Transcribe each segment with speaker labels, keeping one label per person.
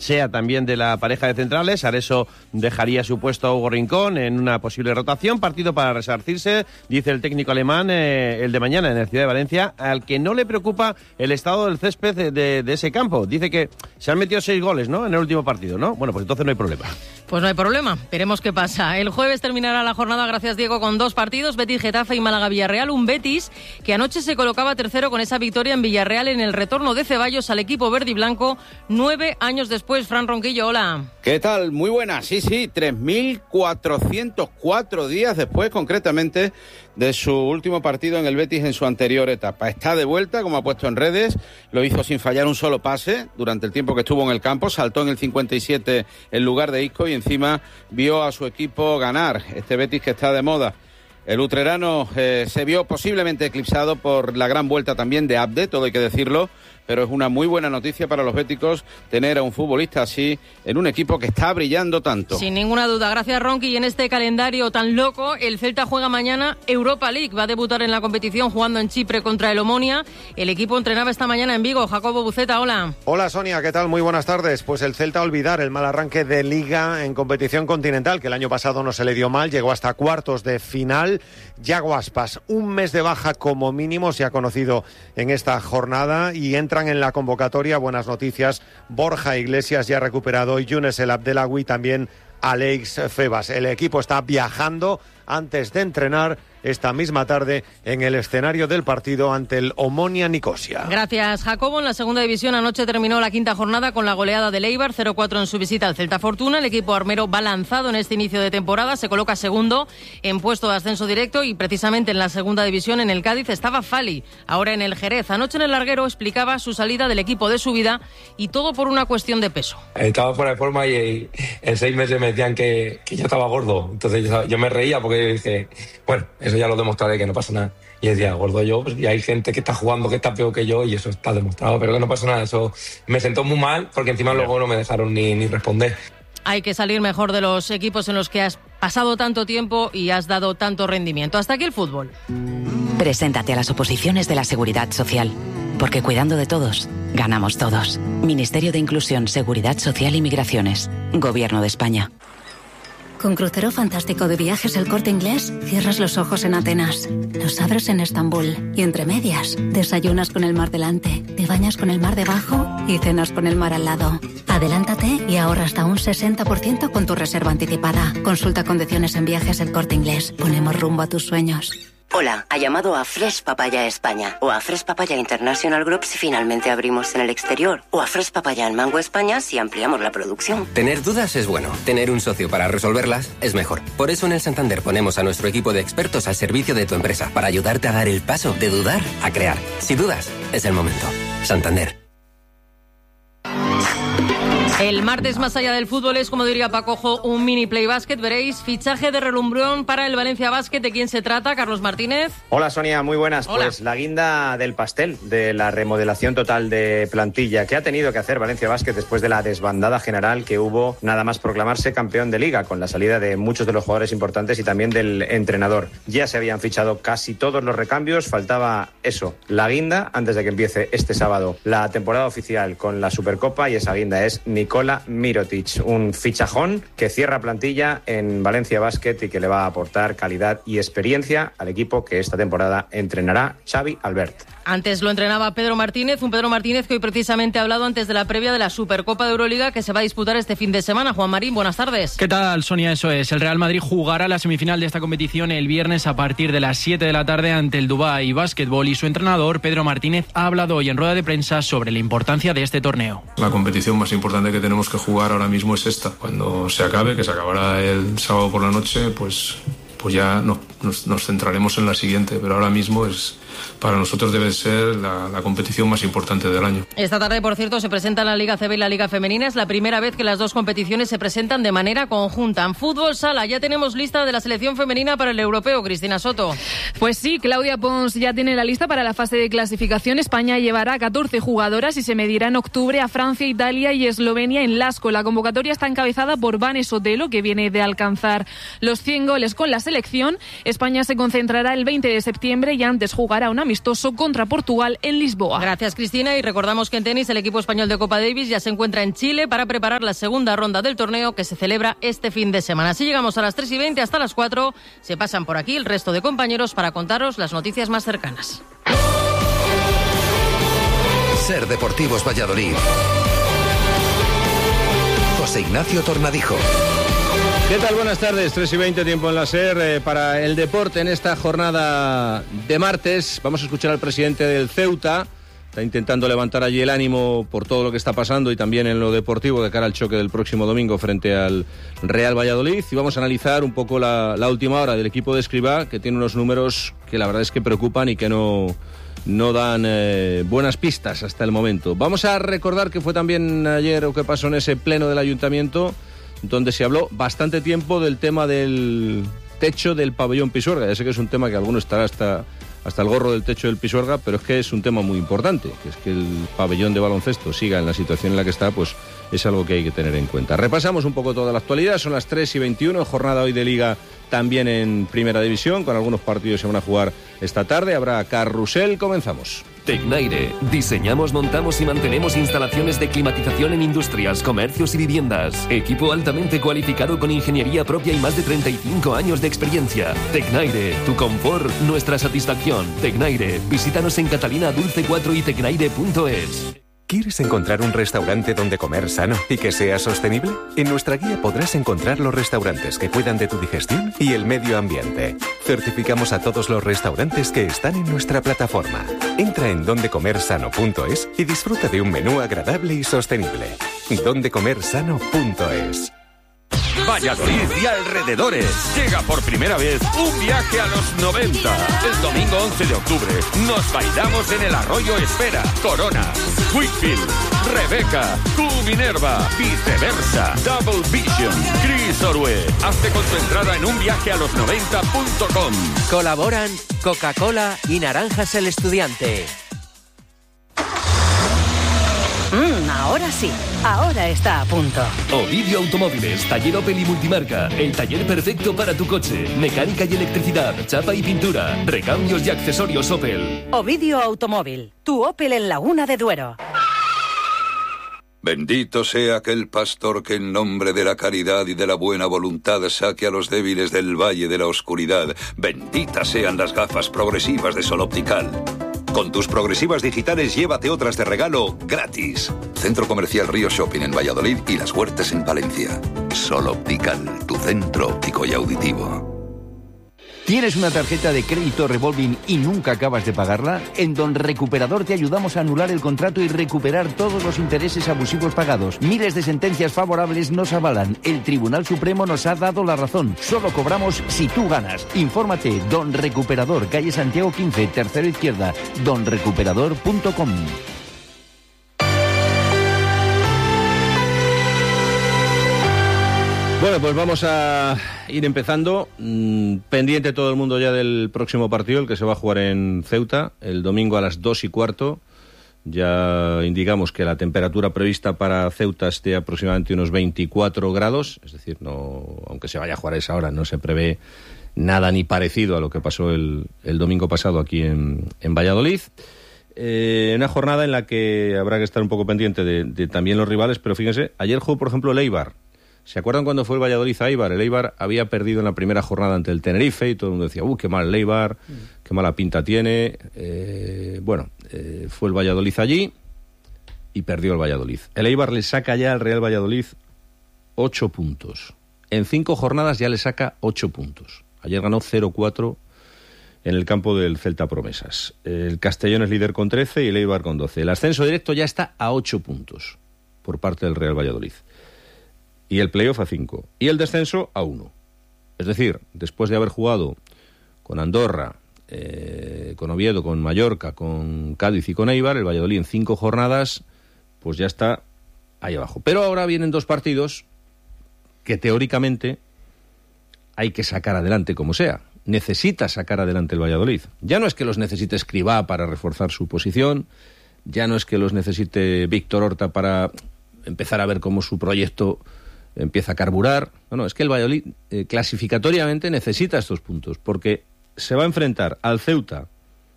Speaker 1: sea también de la pareja de centrales. Areso dejaría su puesto a Hugo Rincón en una posible rotación. Partido para resarcirse, dice el técnico alemán, el de mañana en el Ciudad de Valencia, al que no le preocupa el estado del césped de ese campo. Dice que se han metido 6 goles, ¿no?, en el último partido, ¿no? Bueno, pues entonces no hay problema.
Speaker 2: Pues no hay problema, veremos qué pasa. El jueves terminará la jornada, gracias Diego, con 2 partidos, Betis Getafe y Málaga Villarreal. Un Betis que anoche se colocaba tercero con esa victoria en Villarreal en el retorno de Ceballos al equipo verde y blanco 9 años después. Fran Ronquillo, hola.
Speaker 3: ¿Qué tal? Muy buena, sí, 3.404 días después, concretamente, de su último partido en el Betis en su anterior etapa. Está de vuelta, como ha puesto en redes, lo hizo sin fallar un solo pase durante el tiempo que estuvo en el campo, saltó en el 57 en lugar de Isco y encima vio a su equipo ganar, este Betis que está de moda. El utrerano se vio posiblemente eclipsado por la gran vuelta también de Abde, todo hay que decirlo, pero es una muy buena noticia para los béticos tener a un futbolista así en un equipo que está brillando tanto.
Speaker 2: Sin ninguna duda. Gracias, Ronqui. Y en este calendario tan loco, el Celta juega mañana Europa League. Va a debutar en la competición jugando en Chipre contra el Omonia. El equipo entrenaba esta mañana en Vigo. Jacobo Buceta, hola.
Speaker 4: Hola, Sonia, ¿qué tal? Muy buenas tardes. Pues el Celta a olvidar el mal arranque de Liga en competición continental, que el año pasado no se le dio mal, llegó hasta cuartos de final. Yago Aspas, un mes de baja como mínimo, se ha conocido en esta jornada y entran en la convocatoria, buenas noticias, Borja Iglesias ya recuperado y Younes El Abdelawi, también Alex Febas. El equipo está viajando antes de entrenar esta misma tarde en el escenario del partido ante el Omonia Nicosia.
Speaker 2: Gracias, Jacobo. En la segunda división anoche terminó la quinta jornada con la goleada del Eibar, 0-4 en su visita al Celta Fortuna. El equipo armero va lanzado en este inicio de temporada, se coloca segundo en puesto de ascenso directo y precisamente en la segunda división en el Cádiz estaba Fali, ahora en el Jerez. Anoche en el Larguero explicaba su salida del equipo de su vida y todo por una cuestión de peso.
Speaker 5: Estaba fuera de forma y en 6 meses me decían que yo estaba gordo, entonces yo me reía porque dije, bueno, eso ya lo demostraré, que no pasa nada. Y decía, gordo yo, pues, y hay gente que está jugando que está peor que yo y eso está demostrado, pero que no pasa nada. Eso me sentó muy mal porque encima luego no me dejaron ni responder.
Speaker 2: Hay que salir mejor de los equipos en los que has pasado tanto tiempo y has dado tanto rendimiento. Hasta aquí el fútbol.
Speaker 6: Preséntate a las oposiciones de la Seguridad Social, porque cuidando de todos, ganamos todos. Ministerio de Inclusión, Seguridad Social y Migraciones. Gobierno de España.
Speaker 7: Con crucero fantástico de Viajes El Corte Inglés, cierras los ojos en Atenas, los abres en Estambul y entre medias, desayunas con el mar delante, te bañas con el mar debajo y cenas con el mar al lado. Adelántate y ahorra hasta un 60% con tu reserva anticipada. Consulta condiciones en Viajes El Corte Inglés. Ponemos rumbo a tus sueños.
Speaker 8: Hola, ha llamado a Fresh Papaya España o a Fresh Papaya International Group si finalmente abrimos en el exterior o a Fresh Papaya en Mango España si ampliamos la producción.
Speaker 9: Tener dudas es bueno, tener un socio para resolverlas es mejor. Por eso en el Santander ponemos a nuestro equipo de expertos al servicio de tu empresa para ayudarte a dar el paso de dudar a crear. Si dudas, es el momento. Santander.
Speaker 2: El martes, más allá del fútbol, es, como diría Pacojo, un mini play básquet. Veréis, fichaje de relumbrón para el Valencia Basket. ¿De quién se trata? Carlos Martínez.
Speaker 10: Hola, Sonia, muy buenas.
Speaker 2: Hola.
Speaker 10: Pues la guinda del pastel de la remodelación total de plantilla que ha tenido que hacer Valencia Basket después de la desbandada general que hubo nada más proclamarse campeón de liga, con la salida de muchos de los jugadores importantes y también del entrenador. Ya se habían fichado casi todos los recambios, faltaba eso, la guinda, antes de que empiece este sábado la temporada oficial con la Supercopa, y esa guinda es Nikola Mirotic, un fichajón que cierra plantilla en Valencia Basket y que le va a aportar calidad y experiencia al equipo que esta temporada entrenará Xavi Albert.
Speaker 2: Antes lo entrenaba Pedro Martínez, un Pedro Martínez que hoy precisamente ha hablado antes de la previa de la Supercopa de Euroliga que se va a disputar este fin de semana. Juan Marín, buenas tardes.
Speaker 11: ¿Qué tal, Sonia? Eso es. El Real Madrid jugará la semifinal de esta competición el viernes a partir de las 7 de la tarde ante el Dubái Basketball, y su entrenador, Pedro Martínez, ha hablado hoy en rueda de prensa sobre la importancia de este torneo.
Speaker 12: La competición más importante que tenemos que jugar ahora mismo es esta. Cuando se acabe, que se acabará el sábado por la noche, pues ya nos centraremos en la siguiente, pero ahora mismo para nosotros debe ser la competición más importante del año.
Speaker 2: Esta tarde, por cierto, se presentan la Liga CB y la Liga Femenina. Es la primera vez que las dos competiciones se presentan de manera conjunta. En fútbol sala ya tenemos lista de la selección femenina para el europeo. Cristina Soto.
Speaker 13: Pues sí, Claudia Pons ya tiene la lista para la fase de clasificación. España llevará 14 jugadoras y se medirá en octubre a Francia, Italia y Eslovenia en Lasco. La convocatoria está encabezada por Vane Sotelo, que viene de alcanzar los 100 goles con la selección. España se concentrará el 20 de septiembre y antes jugará un amistoso contra Portugal en Lisboa.
Speaker 2: Gracias, Cristina, y recordamos que en tenis el equipo español de Copa Davis ya se encuentra en Chile para preparar la segunda ronda del torneo que se celebra este fin de semana. Así llegamos a las 3:20 hasta las 4. Se pasan por aquí el resto de compañeros para contaros las noticias más cercanas.
Speaker 14: Ser Deportivos Valladolid. José Ignacio Tornadijo.
Speaker 1: ¿Qué tal? Buenas tardes, 3:20, tiempo en la SER para el deporte en esta jornada de martes. Vamos a escuchar al presidente del Ceuta. Está intentando levantar allí el ánimo por todo lo que está pasando y también en lo deportivo de cara al choque del próximo domingo frente al Real Valladolid. Y vamos a analizar un poco la última hora del equipo de Escribá, que tiene unos números que la verdad es que preocupan y que no dan buenas pistas hasta el momento. Vamos a recordar que fue también ayer o que pasó en ese pleno del ayuntamiento, donde se habló bastante tiempo del tema del techo del pabellón Pisuerga. Ya sé que es un tema que alguno estará hasta el gorro del techo del Pisuerga, pero es que es un tema muy importante, que es que el pabellón de baloncesto siga en la situación en la que está, pues es algo que hay que tener en cuenta. Repasamos un poco toda la actualidad, son las 3:21, jornada hoy de Liga también en Primera División, con algunos partidos se van a jugar esta tarde, habrá carrusel, comenzamos.
Speaker 15: Tecnaire. Diseñamos, montamos y mantenemos instalaciones de climatización en industrias, comercios y viviendas. Equipo altamente cualificado con ingeniería propia y más de 35 años de experiencia. Tecnaire. Tu confort, nuestra satisfacción. Tecnaire. Visítanos en Catalina Dulce 4 y tecnaire.es.
Speaker 16: ¿Quieres encontrar un restaurante donde comer sano y que sea sostenible? En nuestra guía podrás encontrar los restaurantes que cuidan de tu digestión y el medio ambiente. Certificamos a todos los restaurantes que están en nuestra plataforma. Entra en dondecomersano.es y disfruta de un menú agradable y sostenible. dondecomersano.es.
Speaker 17: Valladolid y alrededores. Llega por primera vez un viaje a los 90. El domingo 11 de octubre nos bailamos en el Arroyo Espera, Corona, Wickfield, Rebeca, Club Minerva, Viceversa, Double Vision, Chris Orue. Hazte con tu entrada en unviajealos90.com.
Speaker 18: Colaboran Coca-Cola y Naranjas el Estudiante.
Speaker 19: Ahora sí, ahora está a punto.
Speaker 15: Ovidio Automóviles, taller Opel y multimarca. El taller perfecto para tu coche. Mecánica y electricidad, chapa y pintura, recambios y accesorios Opel.
Speaker 19: Ovidio Automóvil, tu Opel en Laguna de Duero.
Speaker 20: Bendito sea aquel pastor que en nombre de la caridad y de la buena voluntad saque a los débiles del valle de la oscuridad. Benditas sean las gafas progresivas de Sol Optical. Con tus progresivas digitales llévate otras de regalo gratis. Centro Comercial Río Shopping en Valladolid y Las Huertas en Palencia. Sol Optical, tu centro óptico y auditivo.
Speaker 21: ¿Tienes una tarjeta de crédito revolving y nunca acabas de pagarla? En Don Recuperador te ayudamos a anular el contrato y recuperar todos los intereses abusivos pagados. Miles de sentencias favorables nos avalan. El Tribunal Supremo nos ha dado la razón. Solo cobramos si tú ganas. Infórmate. Don Recuperador, calle Santiago 15, tercero izquierda. donrecuperador.com.
Speaker 1: Bueno, pues vamos a ir empezando. Pendiente todo el mundo ya del próximo partido, el que se va a jugar en Ceuta, el domingo a las 2:15. Ya indicamos que la temperatura prevista para Ceuta es de aproximadamente unos 24 grados, es decir, no, aunque se vaya a jugar a esa hora, no se prevé nada ni parecido a lo que pasó el domingo pasado aquí en Valladolid. Una jornada en la que habrá que estar un poco pendiente de también los rivales, pero fíjense, ayer jugó, por ejemplo, el Eibar. ¿Se acuerdan cuando fue el Valladolid a Eibar? El Eibar había perdido en la primera jornada ante el Tenerife y todo el mundo decía, qué mal el Eibar, qué mala pinta tiene. Fue el Valladolid allí y perdió el Valladolid. El Eibar le saca ya al Real Valladolid 8 puntos. En 5 jornadas ya le saca 8 puntos. Ayer ganó 0-4 en el campo del Celta Promesas. El Castellón es líder con 13 y el Eibar con 12. El ascenso directo ya está a 8 puntos por parte del Real Valladolid. Y el playoff a 5. Y el descenso a 1. Es decir, después de haber jugado con Andorra, con Oviedo, con Mallorca, con Cádiz y con Eibar, el Valladolid en 5 jornadas, pues ya está ahí abajo. Pero ahora vienen 2 partidos que teóricamente hay que sacar adelante como sea. Necesita sacar adelante el Valladolid. Ya no es que los necesite Escribá para reforzar su posición, ya no es que los necesite Víctor Horta para empezar a ver cómo su proyecto empieza a carburar. No, es que el Valladolid clasificatoriamente necesita estos puntos, porque se va a enfrentar al Ceuta,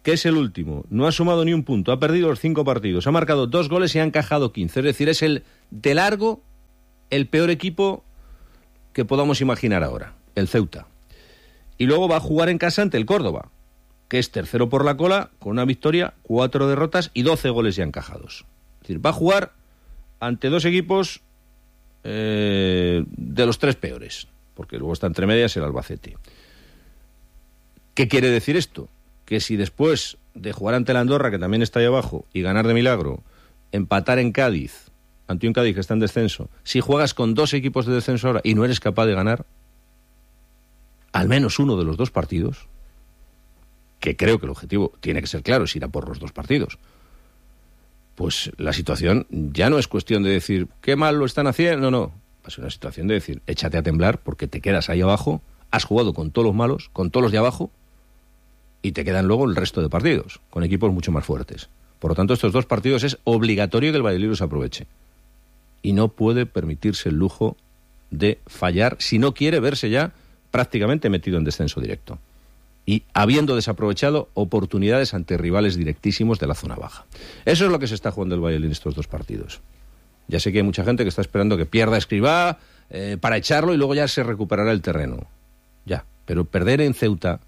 Speaker 3: que es el último, no ha sumado ni un punto, ha perdido los 5 partidos, ha marcado 2 goles y ha encajado 15. Es decir, es de largo el peor equipo que podamos imaginar ahora, el Ceuta. Y luego va a jugar en casa ante el Córdoba, que es tercero por la cola, con una victoria, 4 derrotas y 12 goles ya encajados. Es decir, va a jugar ante 2 equipos de los 3 peores, porque luego está entre medias el Albacete. ¿Qué quiere decir esto? Que si después de jugar ante el Andorra, que también está ahí abajo, y ganar de milagro, empatar en Cádiz, ante un Cádiz que está en descenso, si juegas con 2 equipos de descenso ahora y no eres capaz de ganar al menos uno de los 2 partidos, que creo que el objetivo tiene que ser claro, es ir a por los 2 partidos, pues la situación ya no es cuestión de decir qué mal lo están haciendo, no, es una situación de decir échate a temblar porque te quedas ahí abajo, has jugado con todos los malos, con todos los de abajo, y te quedan luego el resto de partidos, con equipos mucho más fuertes. Por lo tanto, estos 2 partidos es obligatorio que el Valladolid los aproveche. Y no puede permitirse el lujo de fallar si no quiere verse ya prácticamente metido en descenso directo. Y habiendo desaprovechado oportunidades ante rivales directísimos de la zona baja. Eso es lo que se está jugando el Valladolid en estos 2 partidos. Ya sé que hay mucha gente que está esperando que pierda Escribá para echarlo y luego ya se recuperará el terreno. Ya, pero perder en Ceuta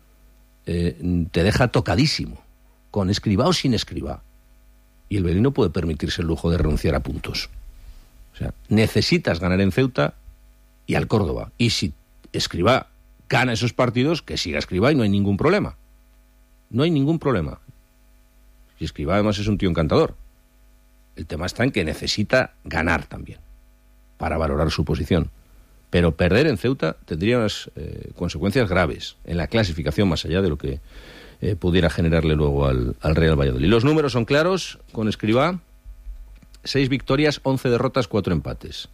Speaker 3: te deja tocadísimo, con Escribá o sin Escribá. Y el Valladolid no puede permitirse el lujo de renunciar a puntos. O sea, necesitas ganar en Ceuta y al Córdoba. Y si Escribá gana esos partidos, que siga Escribá y no hay ningún problema. No hay ningún problema. Y Escribá además es un tío encantador. El tema está en que necesita ganar también para valorar su posición. Pero perder en Ceuta tendría unas consecuencias graves en la clasificación, más allá de lo que pudiera generarle luego al Real Valladolid. Los números son claros con Escribá: 6 victorias, 11 derrotas, 4 empates.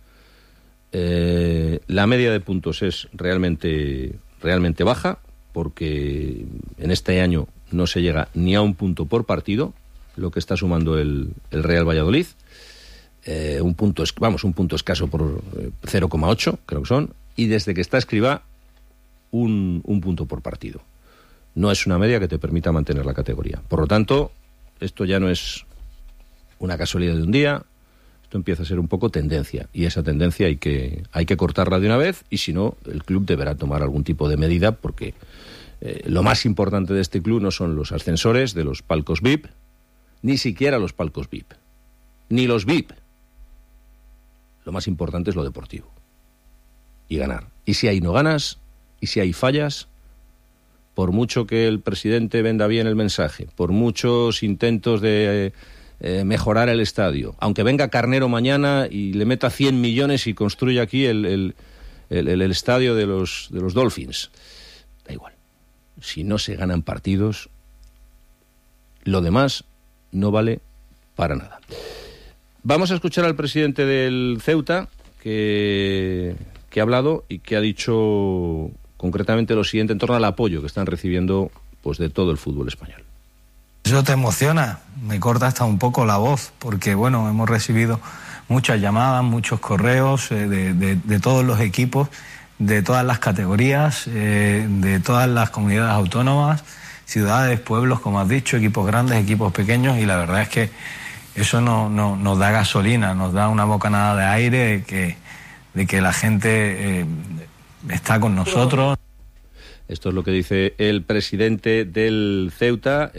Speaker 3: La media de puntos es realmente baja, porque en este año no se llega ni a un punto por partido, lo que está sumando el Real Valladolid. Un punto escaso por 0,8, creo que son, y desde que está Escribá, un punto por partido. No es una media que te permita mantener la categoría. Por lo tanto, esto ya no es una casualidad de un día, esto empieza a ser un poco tendencia, y esa tendencia hay que cortarla de una vez, y si no, el club deberá tomar algún tipo de medida, porque lo más importante de este club no son los ascensores de los palcos VIP, ni siquiera los palcos VIP, ni los VIP. Lo más importante es lo deportivo y ganar. Y si ahí no ganas, y si hay fallas, por mucho que el presidente venda bien el mensaje, por muchos intentos de mejorar el estadio, aunque venga Carnero mañana y le meta 100 millones y construya aquí el estadio de los Dolphins, da igual. Si no se ganan partidos, lo demás no vale para nada. Vamos a escuchar al presidente del Ceuta, que ha hablado y que ha dicho concretamente lo siguiente en torno al apoyo que están recibiendo pues de todo el fútbol español.
Speaker 22: Eso te emociona, me corta hasta un poco la voz, porque bueno, hemos recibido muchas llamadas, muchos correos de todos los equipos, de todas las categorías, de todas las comunidades autónomas, ciudades, pueblos, como has dicho, equipos grandes, equipos pequeños, y la verdad es que eso nos da gasolina, nos da una bocanada de aire de que la gente está con nosotros.
Speaker 3: Esto es lo que dice el presidente del Ceuta,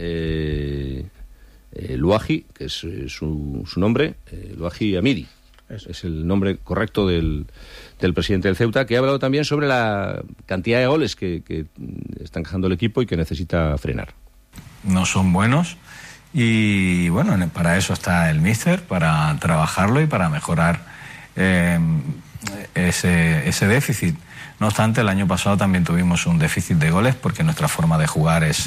Speaker 3: Louahi, que es su nombre, Louahi Amidi. Es el nombre correcto del presidente del Ceuta, que ha hablado también sobre la cantidad de goles que está encajando el equipo y que necesita frenar.
Speaker 22: No son buenos. Y bueno, para eso está el míster, para trabajarlo y para mejorar ese déficit. No obstante, el año pasado también tuvimos un déficit de goles, porque nuestra forma de jugar es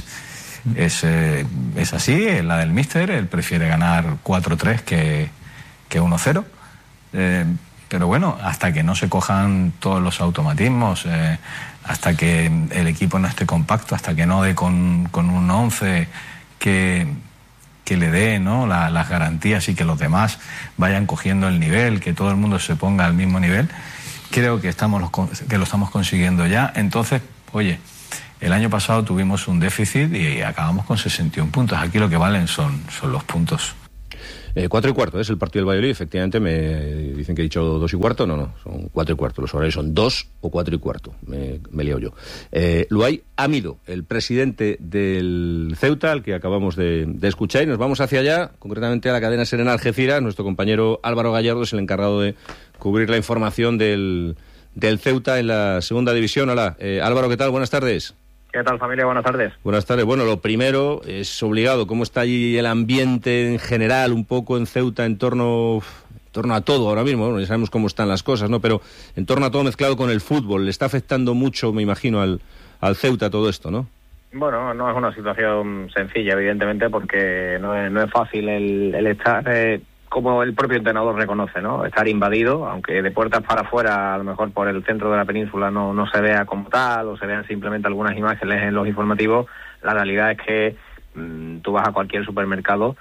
Speaker 22: así, es la del míster. Él prefiere ganar 4-3 que 1-0. Pero bueno, hasta que no se cojan todos los automatismos, hasta que el equipo no esté compacto, hasta que no dé con un 11 que le dé, ¿no?, las garantías, y que los demás vayan cogiendo el nivel, que todo el mundo se ponga al mismo nivel, creo que lo estamos consiguiendo ya. Entonces, oye, El año pasado tuvimos un déficit y acabamos con 61 puntos. Aquí lo que valen son los puntos.
Speaker 3: 4:15 es el partido del Valladolid. Efectivamente me dicen que he dicho 2:15. No, son 4:15. Los horarios son 2 o 4:15. Me lío yo. Luay Amido, el presidente del Ceuta, al que acabamos de escuchar, y nos vamos hacia allá, concretamente a la cadena SER en Algeciras. Nuestro compañero Álvaro Gallardo es el encargado de cubrir la información del Ceuta en la segunda división. Hola, Álvaro, ¿qué tal? Buenas tardes.
Speaker 4: ¿Qué tal, familia? Buenas tardes.
Speaker 3: Buenas tardes. Bueno, lo primero es obligado. ¿Cómo está allí el ambiente en general, un poco en Ceuta, en torno a todo ahora mismo? Bueno, ya sabemos cómo están las cosas, ¿no? Pero en torno a todo mezclado con el fútbol. Le está afectando mucho, me imagino, al Ceuta todo esto, ¿no?
Speaker 4: Bueno, no es una situación sencilla, evidentemente, porque no es fácil el estar... como el propio entrenador reconoce, ¿no? Estar invadido, aunque de puertas para afuera, a lo mejor por el centro de la península no se vea como tal, o se vean simplemente algunas imágenes en los informativos, la realidad es que tú vas a cualquier supermercado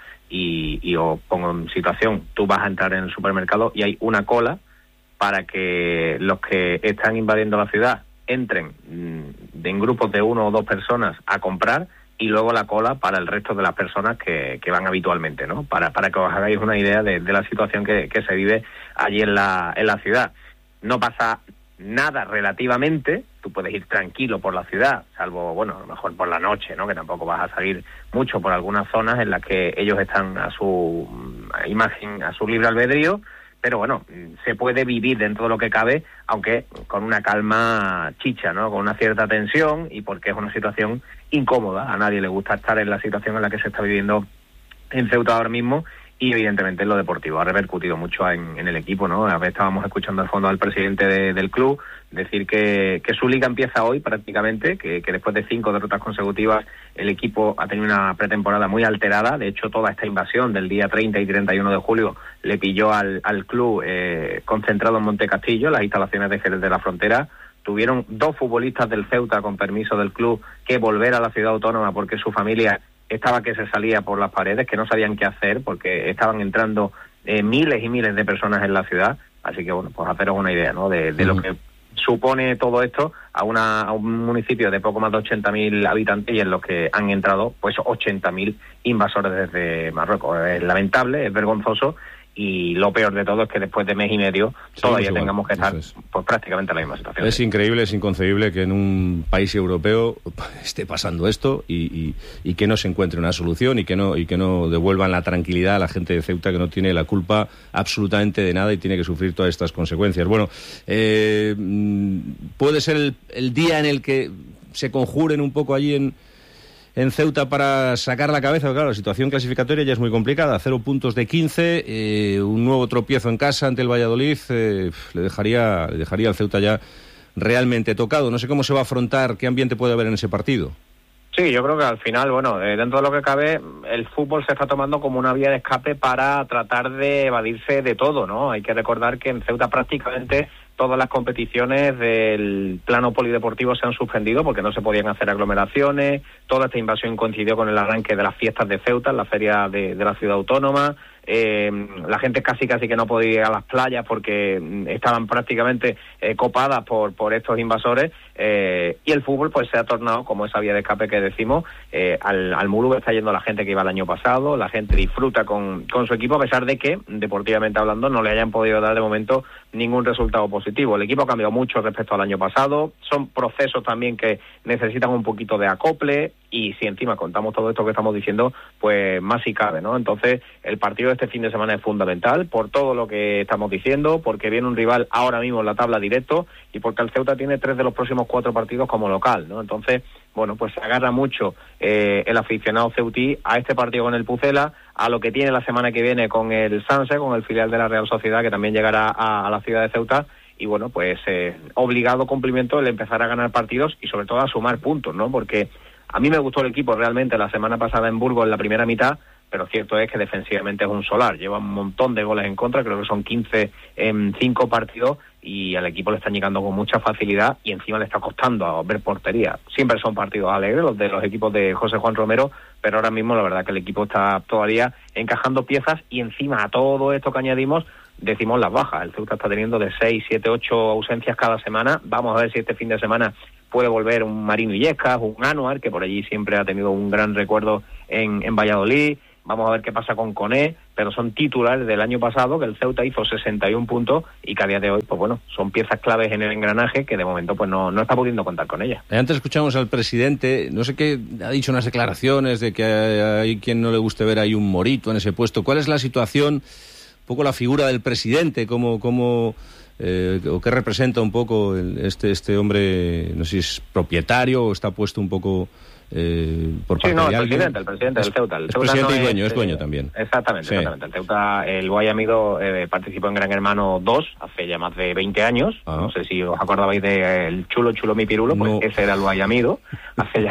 Speaker 4: y os pongo en situación, tú vas a entrar en el supermercado y hay una cola para que los que están invadiendo la ciudad entren en grupos de 1 o 2 personas a comprar, y luego la cola para el resto de las personas que van habitualmente, ¿no? Para que os hagáis una idea de la situación que se vive allí en la ciudad. No pasa nada relativamente, tú puedes ir tranquilo por la ciudad, salvo, bueno, a lo mejor por la noche, ¿no? Que tampoco vas a salir mucho por algunas zonas en las que ellos están a su imagen, a su libre albedrío, pero bueno, se puede vivir dentro de lo que cabe, aunque con una calma chicha, ¿no? Con una cierta tensión, y porque es una situación incómoda. A nadie le gusta estar en la situación en la que se está viviendo en Ceuta ahora mismo, y evidentemente en lo deportivo ha repercutido mucho en el equipo, ¿no? A ver, estábamos escuchando al fondo al presidente del club decir que su liga empieza hoy prácticamente, que después de 5 derrotas consecutivas el equipo ha tenido una pretemporada muy alterada. De hecho, toda esta invasión del día 30 y 31 de julio le pilló al club concentrado en Montecastillo, las instalaciones de Jerez de la Frontera. Tuvieron 2 futbolistas del Ceuta, con permiso del club, que volver a la ciudad autónoma porque su familia estaba que se salía por las paredes, que no sabían qué hacer porque estaban entrando miles y miles de personas en la ciudad. Así que, bueno, pues haceros una idea, ¿no? De lo que supone todo esto a un municipio de poco más de 80.000 habitantes, y en los que han entrado pues 80.000 invasores desde Marruecos. Es lamentable, es vergonzoso, y lo peor de todo es que después de mes y medio todavía tengamos que estar pues prácticamente en la misma situación.
Speaker 3: Es increíble, es inconcebible que en un país europeo esté pasando esto y que no se encuentre una solución, y que no devuelvan la tranquilidad a la gente de Ceuta, que no tiene la culpa absolutamente de nada y tiene que sufrir todas estas consecuencias. Bueno, puede ser el día en el que se conjuren un poco allí en Ceuta para sacar la cabeza. Claro, la situación clasificatoria ya es muy complicada. 0 puntos de 15, un nuevo tropiezo en casa ante el Valladolid le dejaría al Ceuta ya realmente tocado. No sé cómo se va a afrontar, qué ambiente puede haber en ese partido.
Speaker 4: Sí, yo creo que al final, bueno, dentro de lo que cabe, el fútbol se está tomando como una vía de escape para tratar de evadirse de todo, ¿no? Hay que recordar que en Ceuta prácticamente todas las competiciones del plano polideportivo se han suspendido porque no se podían hacer aglomeraciones. Toda esta invasión coincidió con el arranque de las fiestas de Ceuta, en la feria de la ciudad autónoma. La gente casi que no podía ir a las playas porque estaban prácticamente copadas por estos invasores, y el fútbol pues se ha tornado como esa vía de escape que decimos. Al Mulu está yendo la gente que iba el año pasado, la gente disfruta con su equipo, a pesar de que, deportivamente hablando, no le hayan podido dar de momento ningún resultado positivo. El equipo ha cambiado mucho respecto al año pasado, son procesos también que necesitan un poquito de acople, y si encima contamos todo esto que estamos diciendo, pues más si cabe, ¿no? Entonces, el partido de este fin de semana es fundamental por todo lo que estamos diciendo, porque viene un rival ahora mismo en la tabla directo, y porque el Ceuta tiene 3 de los próximos 4 partidos como local, ¿no? Entonces, bueno, pues se agarra mucho el aficionado ceutí a este partido con el Pucela, a lo que tiene la semana que viene con el Sanse, con el filial de la Real Sociedad, que también llegará a la ciudad de Ceuta. Y bueno, pues obligado cumplimiento el empezar a ganar partidos y sobre todo a sumar puntos, ¿no? Porque a mí me gustó el equipo realmente la semana pasada en Burgos en la primera mitad, pero cierto es que defensivamente es un solar. Lleva un montón de goles en contra, creo que son 15 en 5 partidos, y al equipo le están llegando con mucha facilidad y encima le está costando a ver portería. Siempre son partidos alegres los de los equipos de José Juan Romero, pero ahora mismo la verdad que el equipo está todavía encajando piezas, y encima a todo esto que añadimos decimos las bajas. El Ceuta está teniendo de 6, 7, 8 ausencias cada semana. Vamos a ver si este fin de semana puede volver un Marino Illescas, un Anuar, que por allí siempre ha tenido un gran recuerdo en Valladolid. Vamos a ver qué pasa con Koné, pero son titulares del año pasado, que el Ceuta hizo 61 puntos y que a día de hoy, pues bueno, son piezas claves en el engranaje que de momento pues no está pudiendo contar con ellas.
Speaker 3: Antes escuchamos al presidente, no sé qué, ha dicho unas declaraciones de que hay quien no le guste ver ahí un Morito en ese puesto. ¿Cuál es la situación, un poco la figura del presidente, o qué representa un poco este hombre, no sé si es propietario o está puesto un poco... por parte de alguien?
Speaker 4: El presidente del Ceuta. El
Speaker 3: es
Speaker 4: Ceuta
Speaker 3: presidente
Speaker 4: no
Speaker 3: y dueño, es dueño también.
Speaker 4: Exactamente. El Ceuta, el Guayamido participó en Gran Hermano 2 hace ya más de 20 años. No sé si os acordabais de el chulo mi pirulo, pues ese era el Guayamido, hace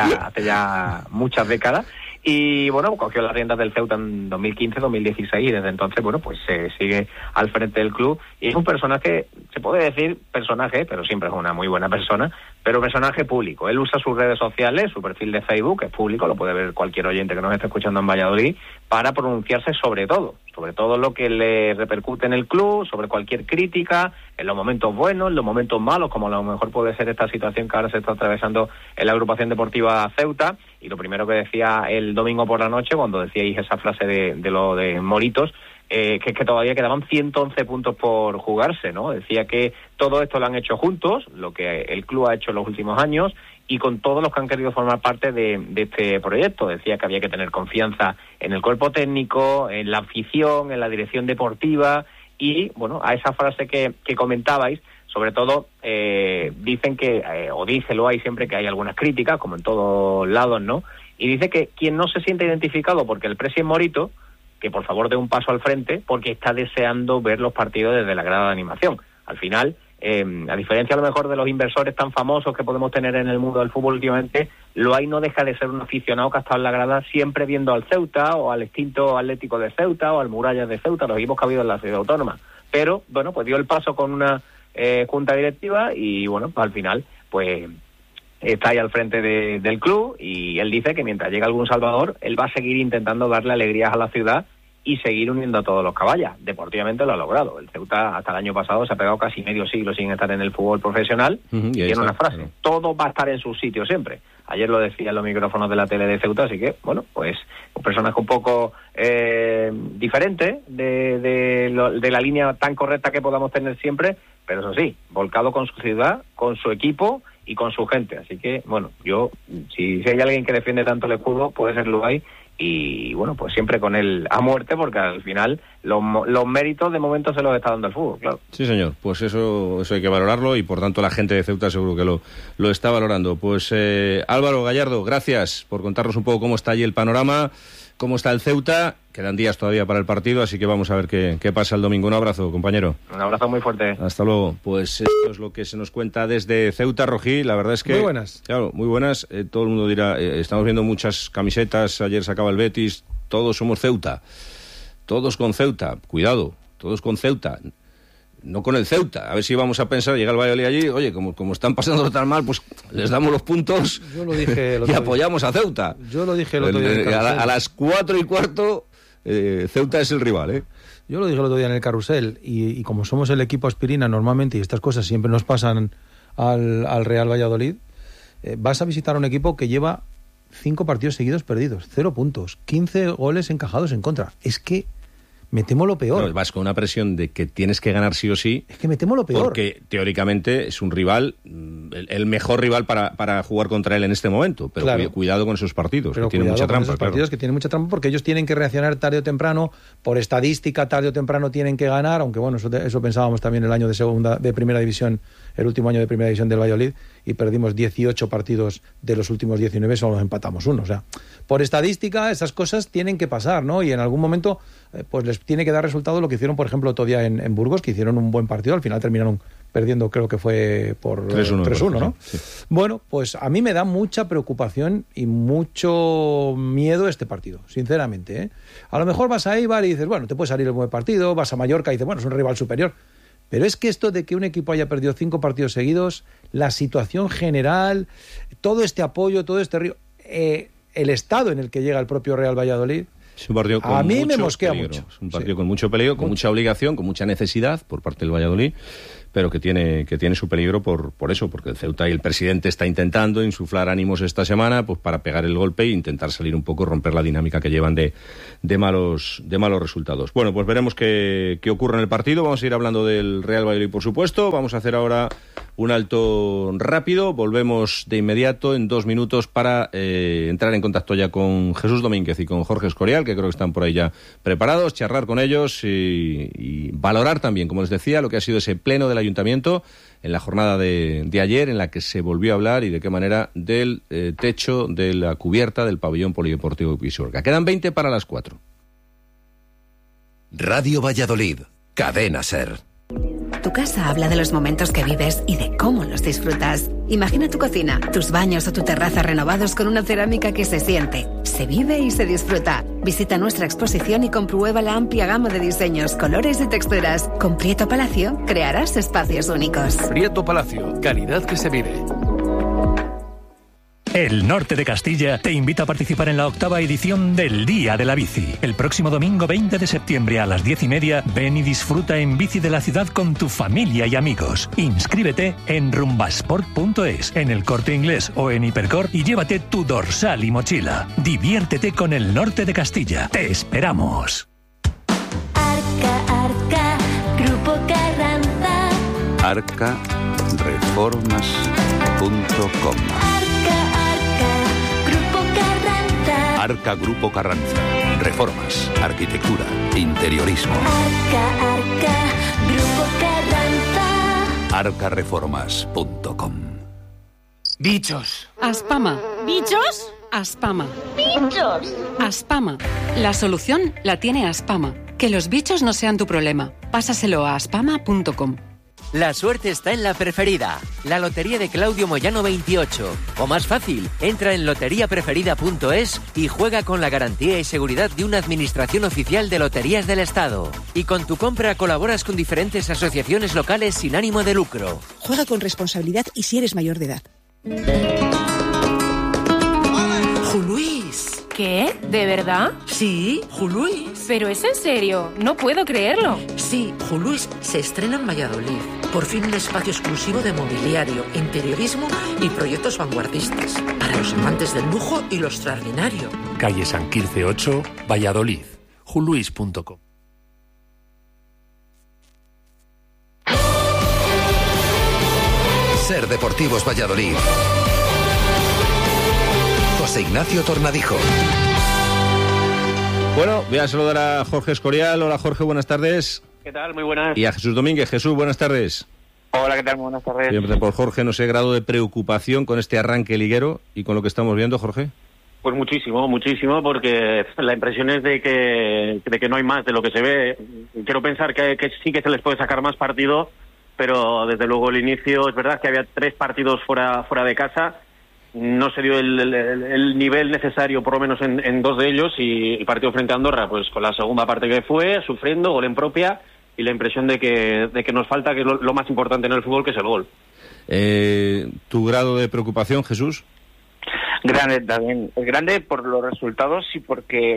Speaker 4: ya muchas décadas. Y bueno, cogió las riendas del Ceuta en 2015-2016 y desde entonces, bueno, pues se sigue al frente del club. Y es un personaje, se puede decir personaje, pero siempre es una muy buena persona, pero personaje público. Él usa sus redes sociales, su perfil de Facebook, que es público, lo puede ver cualquier oyente que nos esté escuchando en Valladolid, para pronunciarse sobre todo lo que le repercute en el club, sobre cualquier crítica, en los momentos buenos, en los momentos malos, como a lo mejor puede ser esta situación que ahora se está atravesando en la agrupación deportiva Ceuta. Y lo primero que decía el domingo por la noche, cuando decíais esa frase de lo de Moritos, que es que todavía quedaban 111 puntos por jugarse, ¿no? Decía que todo esto lo han hecho juntos, lo que el club ha hecho en los últimos años, y con todos los que han querido formar parte de este proyecto. Decía que había que tener confianza en el cuerpo técnico, en la afición, en la dirección deportiva, y, bueno, a esa frase que comentabais, sobre todo, dicen que, o díselo hay siempre que hay algunas críticas, como en todos lados, ¿no? Y dice que quien no se siente identificado porque el presi es Morito, que por favor dé un paso al frente, porque está deseando ver los partidos desde la grada de animación. Al final, a diferencia a lo mejor de los inversores tan famosos que podemos tener en el mundo del fútbol últimamente, Loay no deja de ser un aficionado que ha estado en la grada siempre viendo al Ceuta, o al extinto Atlético de Ceuta, o al Murallas de Ceuta, los equipos que ha habido en la ciudad autónoma. Pero, bueno, pues dio el paso con una junta directiva y, bueno, pues al final, pues está ahí al frente del club, y él dice que mientras llegue algún salvador, él va a seguir intentando darle alegrías a la ciudad y seguir uniendo a todos los caballas. Deportivamente lo ha logrado. El Ceuta hasta el año pasado se ha pegado casi medio siglo sin estar en el fútbol profesional, y tiene una frase: todo va a estar en su sitio siempre. Ayer lo decía en los micrófonos de la tele de Ceuta, así que, bueno, pues un personaje un poco diferente de la línea tan correcta que podamos tener siempre, pero eso sí, volcado con su ciudad, con su equipo y con su gente. Así que, bueno, si hay alguien que defiende tanto el escudo, puede ser Loay, y bueno, pues siempre con él a muerte, porque al final los méritos de momento se los está dando el fútbol, claro.
Speaker 3: Sí, señor, pues eso hay que valorarlo, y por tanto la gente de Ceuta seguro que lo está valorando. Pues Álvaro Gallardo, gracias por contarnos un poco cómo está allí el panorama, cómo está el Ceuta. Quedan días todavía para el partido, así que vamos a ver qué pasa el domingo. Un abrazo, compañero.
Speaker 4: Un abrazo muy fuerte.
Speaker 3: Hasta luego. Pues esto es lo que se nos cuenta desde Ceuta, Rojí. La verdad es que...
Speaker 5: Muy buenas.
Speaker 3: Claro, muy buenas. Todo el mundo dirá, estamos viendo muchas camisetas, ayer sacaba el Betis, todos somos Ceuta. Todos con Ceuta. Cuidado, todos con Ceuta. No con el Ceuta. A ver si vamos a pensar, llega el Valladolid allí, oye, como están pasando tan mal, pues les damos los puntos.
Speaker 5: Yo lo dije
Speaker 3: y apoyamos a Ceuta.
Speaker 5: Yo lo dije el otro día.
Speaker 3: A las 4:15... Ceuta es el rival, ¿eh?
Speaker 5: Yo lo dije el otro día en el carrusel, y como somos el equipo aspirina normalmente, y estas cosas siempre nos pasan al Real Valladolid, vas a visitar a un equipo que lleva 5 partidos seguidos perdidos, 0 puntos, 15 goles encajados en contra. Es que me temo lo peor.
Speaker 3: No, vas con una presión de que tienes que ganar sí o sí.
Speaker 5: Es que me temo lo peor.
Speaker 3: Porque teóricamente es un rival, el mejor rival para jugar contra él en este momento. Pero claro, cuidado con esos partidos, que tienen mucha trampa.
Speaker 5: Esos partidos que tienen mucha trampa, porque ellos tienen que reaccionar tarde o temprano. Por estadística, tarde o temprano tienen que ganar. Aunque bueno, eso pensábamos también el año de primera división, el último año de primera división del Valladolid, y perdimos 18 partidos de los últimos 19, solo nos empatamos uno. O sea, por estadística, esas cosas tienen que pasar, ¿no? Y en algún momento pues les tiene que dar resultado lo que hicieron, por ejemplo, otro día en Burgos, que hicieron un buen partido, al final terminaron perdiendo, creo que fue por 3-1, ¿no? Sí. Bueno, pues a mí me da mucha preocupación y mucho miedo este partido, sinceramente, ¿eh? A lo mejor vas a Eibar y dices, bueno, te puede salir el buen partido, vas a Mallorca y dices, bueno, es un rival superior. Pero es que esto de que un equipo haya perdido 5 partidos seguidos, la situación general, todo este apoyo, todo este río, el estado en el que llega el propio Real Valladolid,
Speaker 3: es un partido con
Speaker 5: a mí
Speaker 3: mucho
Speaker 5: me mosquea
Speaker 3: peligro.
Speaker 5: mucho.
Speaker 3: Es un partido con mucho peligro, con mucha obligación, con mucha necesidad por parte del Valladolid, pero que tiene su peligro por eso, porque el Ceuta y el presidente está intentando insuflar ánimos esta semana pues para pegar el golpe e intentar salir un poco, romper la dinámica que llevan de malos resultados. Bueno, pues veremos qué ocurre en el partido. Vamos a ir hablando del Real Valladolid, por supuesto. Vamos a hacer ahora un alto rápido. Volvemos de inmediato en 2 minutos para entrar en contacto ya con Jesús Domínguez y con Jorge Escorial, que creo que están por ahí ya preparados, charlar con ellos y valorar también, como les decía, lo que ha sido ese pleno del Ayuntamiento en la jornada de ayer, en la que se volvió a hablar y de qué manera del techo, de la cubierta del pabellón polideportivo Pisuerga. Quedan 20 para las 4.
Speaker 14: Radio Valladolid, Cadena SER.
Speaker 6: Tu casa habla de los momentos que vives y de cómo los disfrutas. Imagina tu cocina, tus baños o tu terraza renovados con una cerámica que se siente, se vive y se disfruta. Visita nuestra exposición y comprueba la amplia gama de diseños, colores y texturas. Con Prieto Palacio crearás espacios únicos.
Speaker 7: Prieto Palacio, calidad que se vive. El Norte de Castilla te invita a participar en la 8ª edición del Día de la Bici. El próximo domingo 20 de septiembre a las 10:30, ven y disfruta en bici de la ciudad con tu familia y amigos. Inscríbete en rumbasport.es, en El Corte Inglés o en Hipercor y llévate tu dorsal y mochila. Diviértete con el Norte de Castilla. ¡Te esperamos!
Speaker 23: Arca, Grupo Carranza.
Speaker 24: Arcareformas.com. Arca Grupo Carranza. Reformas, arquitectura, interiorismo.
Speaker 23: Arca, Grupo Carranza.
Speaker 24: Arcareformas.com.
Speaker 25: Bichos.
Speaker 26: Aspama.
Speaker 25: ¿Bichos?
Speaker 26: Aspama.
Speaker 23: ¡Bichos!
Speaker 26: Aspama. La solución la tiene Aspama. Que los bichos no sean tu problema. Pásaselo a aspama.com.
Speaker 18: La suerte está en la preferida, la lotería de Claudio Moyano 28. O más fácil, entra en loteriapreferida.es y juega con la garantía y seguridad de una administración oficial de loterías del Estado. Y con tu compra colaboras con diferentes asociaciones locales sin ánimo de lucro.
Speaker 27: Juega con responsabilidad y si eres mayor de edad.
Speaker 28: ¡Juluís!
Speaker 27: ¿Qué? ¿De verdad?
Speaker 28: Sí, Juluís.
Speaker 27: Pero es en serio, no puedo creerlo.
Speaker 28: Sí, Juluís se estrena en Valladolid. Por fin un espacio exclusivo de mobiliario, interiorismo y proyectos vanguardistas. Para los amantes del lujo y lo extraordinario.
Speaker 7: Calle San Quirce 8, Valladolid. Juluís.com.
Speaker 14: SER Deportivos Valladolid. José Ignacio Tornadijo.
Speaker 3: Bueno, voy a saludar a Jorge Escorial. Hola Jorge, buenas tardes.
Speaker 29: ¿Qué tal? Muy buenas.
Speaker 3: Y a Jesús Domínguez. Jesús, buenas tardes.
Speaker 29: Hola, ¿qué tal? Muy buenas tardes.
Speaker 3: Siempre por Jorge, no sé, grado de preocupación con este arranque liguero y con lo que estamos viendo, Jorge.
Speaker 29: Pues muchísimo, porque la impresión es de que no hay más de lo que se ve. Quiero pensar que sí que se les puede sacar más partido, pero desde luego el inicio, es verdad que había 3 partidos fuera de casa. No se dio el nivel necesario, por lo menos en 2 de ellos, y el partido frente a Andorra, pues con la segunda parte que fue, sufriendo, gol en propia, y la impresión de que nos falta, que es lo más importante en el fútbol, que es el gol.
Speaker 3: ¿Tu grado de preocupación, Jesús?
Speaker 29: Grande también. Es grande por los resultados y porque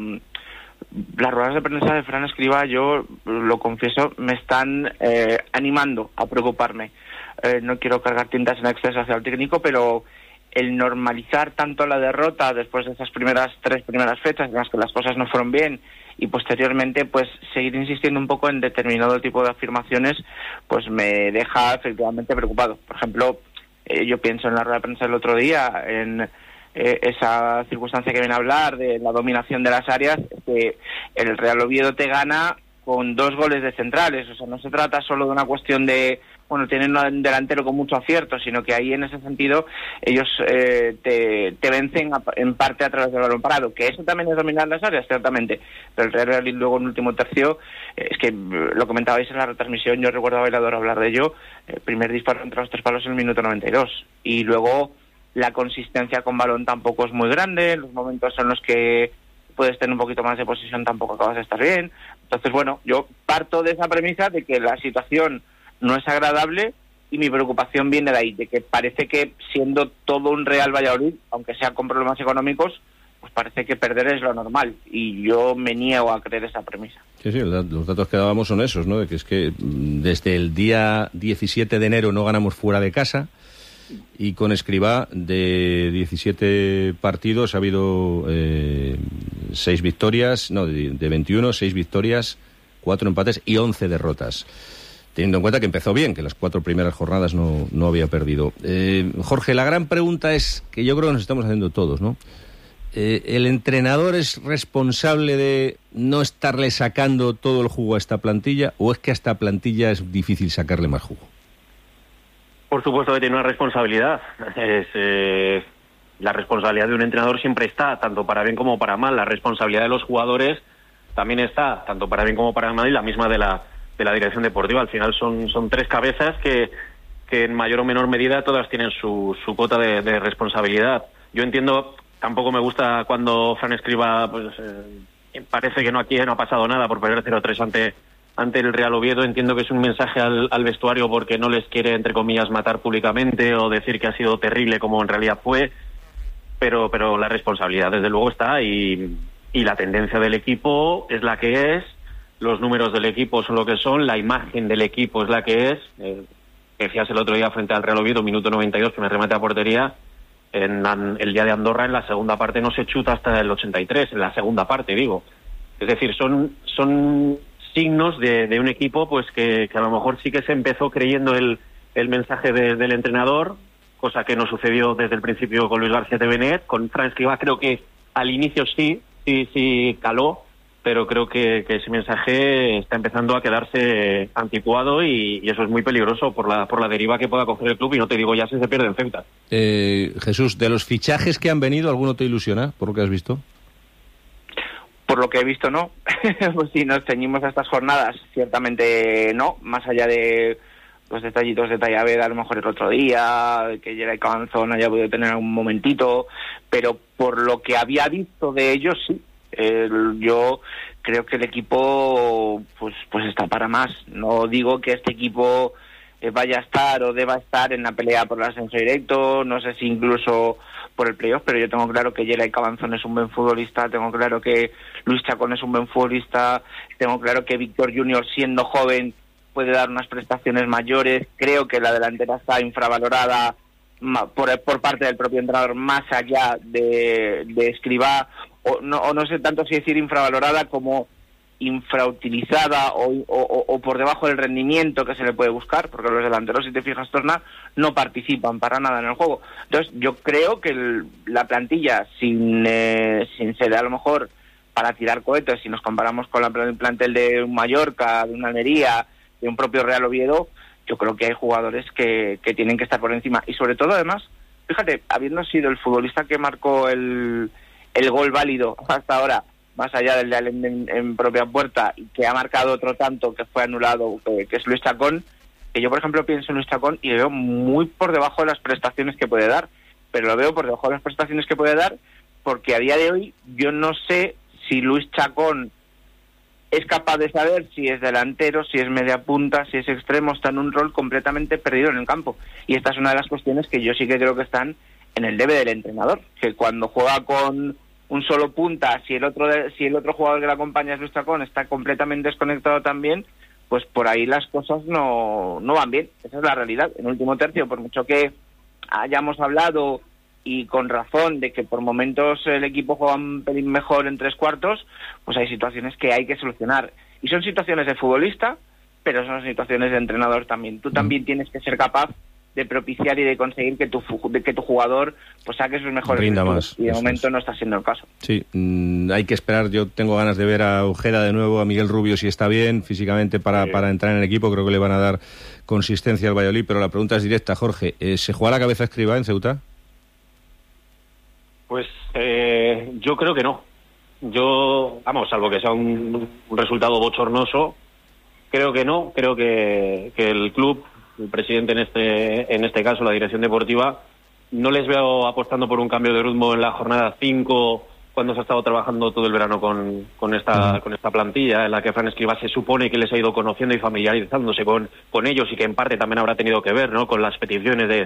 Speaker 29: las ruedas de prensa de Fran Escribá, yo lo confieso, me están animando a preocuparme. No quiero cargar tintas en exceso hacia el técnico, pero el normalizar tanto la derrota después de esas 3 primeras fechas en las que las cosas no fueron bien y posteriormente pues seguir insistiendo un poco en determinado tipo de afirmaciones, pues me deja efectivamente preocupado. Por ejemplo, yo pienso en la rueda de prensa del otro día, en esa circunstancia que viene a hablar de la dominación de las áreas, que el Real Oviedo te gana con 2 goles de centrales. O sea, no se trata solo de una cuestión de, bueno, tienen un delantero con mucho acierto, sino que ahí en ese sentido ellos te vencen en parte a través del balón parado, que eso también es dominar las áreas, ciertamente, pero el Real Valladolid luego en el último tercio, es que lo comentabais en la retransmisión, yo recuerdo a Bailador hablar de ello, el primer disparo entre los 3 palos en el minuto 92, y luego la consistencia con balón tampoco es muy grande, los momentos en los que puedes tener un poquito más de posesión tampoco acabas de estar bien. Entonces, bueno, yo parto de esa premisa de que la situación no es agradable y mi preocupación viene de ahí, de que parece que siendo todo un Real Valladolid, aunque sea con problemas económicos, pues parece que perder es lo normal, y yo me niego a creer esa premisa.
Speaker 3: Sí, los datos que dábamos son esos, ¿no? De que es que desde el día 17 de enero no ganamos fuera de casa, y con Escribá de 17 partidos ha habido 6 victorias, no, de 21, 6 victorias, 4 empates y 11 derrotas. Teniendo en cuenta que empezó bien, que las 4 primeras jornadas no había perdido. Jorge, la gran pregunta es, que yo creo que nos estamos haciendo todos, ¿no? ¿El entrenador es responsable de no estarle sacando todo el jugo a esta plantilla, o es que a esta plantilla es difícil sacarle más jugo?
Speaker 2: Por supuesto que tiene una responsabilidad. La responsabilidad de un entrenador siempre está, tanto para bien como para mal. La responsabilidad de los jugadores también está, tanto para bien como para mal, y la misma de la dirección deportiva. Al final son 3 cabezas que en mayor o menor medida todas tienen su cuota de responsabilidad. Yo entiendo, tampoco me gusta cuando Fran Escribá parece que aquí no ha pasado nada por perder 0-3 ante el Real Oviedo. Entiendo que es un mensaje al vestuario porque no les quiere, entre comillas, matar públicamente o decir que ha sido terrible como en realidad fue, pero la responsabilidad desde luego está, y la tendencia del equipo es la que es. Los números del equipo son lo que son, la imagen del equipo es la que es. Decías el otro día frente al Real Oviedo, minuto 92, que me remate a portería. El día de Andorra, en la segunda parte, no se chuta hasta el 83, en la segunda parte, digo. Es decir, son signos de un equipo pues que a lo mejor sí que se empezó creyendo el mensaje del entrenador, cosa que no sucedió desde el principio con Luis García de Benet. Con Fran Escribá creo que al inicio sí caló, pero creo que ese mensaje está empezando a quedarse anticuado, y eso es muy peligroso por la deriva que pueda coger el club, y no te digo ya si se pierde en Ceuta.
Speaker 3: Jesús, de los fichajes que han venido, ¿alguno te ilusiona por lo que has visto?
Speaker 29: Por lo que he visto, no. Pues si nos ceñimos a estas jornadas, ciertamente no, más allá de los detallitos de Tallabed a lo mejor el otro día, que Geray Cabanzón haya podido tener algún momentito, pero por lo que había visto de ellos, sí. Yo creo que el equipo pues está para más. No digo que este equipo vaya a estar o deba estar en la pelea por el ascenso directo, no sé si incluso por el playoff, pero yo tengo claro que Geray Cabanzón es un buen futbolista, tengo claro que Luis Chacón es un buen futbolista, tengo claro que Víctor Junior, siendo joven, puede dar unas prestaciones mayores. Creo que la delantera está infravalorada por parte del propio entrenador, más allá de Escribá, o no sé tanto si decir infravalorada como infrautilizada o por debajo del rendimiento que se le puede buscar, porque los delanteros, si te fijas, Torna, no participan para nada en el juego. Entonces yo creo que la plantilla, sin ser a lo mejor para tirar cohetes, si nos comparamos con el plantel de un Mallorca, de una Almería, de un propio Real Oviedo, yo creo que hay jugadores que tienen que estar por encima. Y sobre todo, además, fíjate, habiendo sido el futbolista que marcó el gol válido hasta ahora, más allá del de Alem en propia puerta, y que ha marcado otro tanto que fue anulado, que es Luis Chacón, que yo, por ejemplo, pienso en Luis Chacón y le veo muy por debajo de las prestaciones que puede dar, pero lo veo por debajo de las prestaciones que puede dar porque a día de hoy yo no sé si Luis Chacón es capaz de saber si es delantero, si es media punta, si es extremo. Está en un rol completamente perdido en el campo, y esta es una de las cuestiones que yo sí que creo que están en el debe del entrenador, que cuando juega con un solo punta, si el otro jugador que le acompaña es Luis Chacón, está completamente desconectado también, pues por ahí las cosas no van bien. Esa es la realidad. En último tercio, por mucho que hayamos hablado, y con razón, de que por momentos el equipo juega un pelín mejor en 3/4, pues hay situaciones que hay que solucionar. Y son situaciones de futbolista, pero son situaciones de entrenador también. Tú también tienes que ser capaz de propiciar y de conseguir que tu jugador pues saque sus mejores virtudes, y de momento no está siendo el caso.
Speaker 3: Sí, hay que esperar. Yo tengo ganas de ver a Ojeda de nuevo, a Miguel Rubio si está bien físicamente para entrar en el equipo. Creo que le van a dar consistencia al Valladolid, pero la pregunta es directa, Jorge. ¿Se juega la cabeza Escribá en Ceuta?
Speaker 2: Pues yo creo que no. Salvo que sea un resultado bochornoso, creo que no. Creo que el club, el presidente en este caso, la dirección deportiva, no les veo apostando por un cambio de ritmo en la jornada 5, cuando se ha estado trabajando todo el verano con esta plantilla, en la que Fran Escribá se supone que les ha ido conociendo y familiarizándose con ellos, y que en parte también habrá tenido que ver, ¿no?, con las peticiones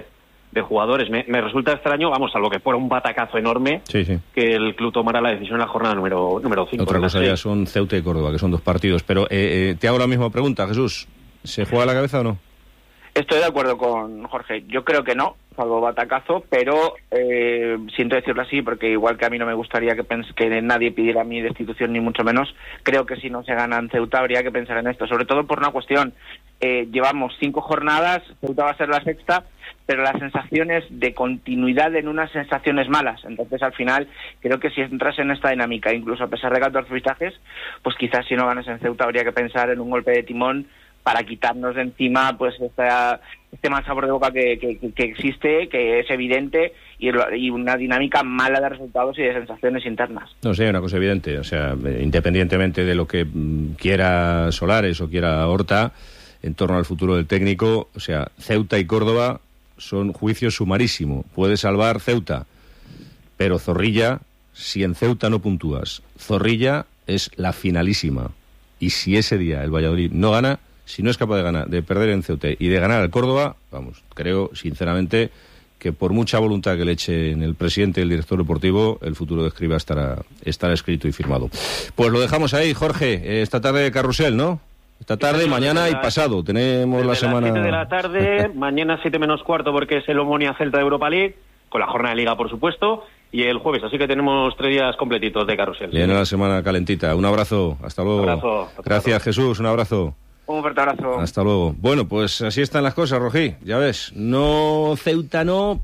Speaker 2: jugadores. Me resulta extraño, vamos, salvo que fuera un batacazo enorme, que el club tomara la decisión en la jornada número 5.
Speaker 3: Otra cosa ya son Ceuta y Córdoba, que son 2 partidos. Pero te hago la misma pregunta, Jesús. ¿Se juega la cabeza o no?
Speaker 29: Estoy de acuerdo con Jorge. Yo creo que no, salvo batacazo, pero siento decirlo así porque igual que a mí no me gustaría que nadie pidiera mi destitución, ni mucho menos, creo que si no se gana en Ceuta habría que pensar en esto, sobre todo por una cuestión. Llevamos 5 jornadas, Ceuta va a ser la 6ª, pero las sensaciones de continuidad en unas sensaciones malas. Entonces, al final, creo que si entras en esta dinámica, incluso a pesar de 14 fichajes, pues quizás si no ganas en Ceuta habría que pensar en un golpe de timón para quitarnos de encima pues este mal sabor de boca que existe, que es evidente, y una dinámica mala de resultados y de sensaciones internas.
Speaker 3: No sé, una cosa evidente, o sea, independientemente de lo que quiera Solares o quiera Horta en torno al futuro del técnico, o sea, Ceuta y Córdoba son juicio sumarísimo. Puede salvar Ceuta, pero Zorrilla, si en Ceuta no puntúas, Zorrilla es la finalísima. Y si ese día el Valladolid no gana, si no es capaz de ganar, de perder en Ceuta y de ganar al Córdoba, vamos, creo sinceramente que por mucha voluntad que le eche en el presidente y el director deportivo, el futuro de Escribá estará escrito y firmado. Pues lo dejamos ahí, Jorge. Esta tarde carrusel, ¿no? Esta tarde, mañana y pasado. Tenemos la semana...
Speaker 2: Las 7 de la tarde, mañana 7 menos cuarto porque es el Omonia Celta de Europa League, con la jornada de Liga, por supuesto, y el jueves, así que tenemos 3 días completitos de carrusel.
Speaker 3: Viene la semana calentita. Un abrazo. Hasta luego.
Speaker 2: Un abrazo.
Speaker 3: Gracias, Jesús. Un abrazo.
Speaker 29: Un fuerte abrazo.
Speaker 3: Hasta luego. Bueno, pues así están las cosas, Rojí. Ya ves, no Ceuta no,